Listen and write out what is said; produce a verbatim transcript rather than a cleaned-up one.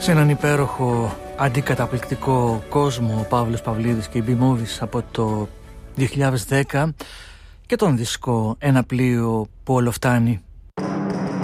Σε έναν υπέροχο αντικαταπληκτικό κόσμο, ο Παύλος Παυλίδης και οι B-Movies από το δύο χιλιάδες δέκα και τον δίσκο «Ένα πλοίο που όλο φτάνει».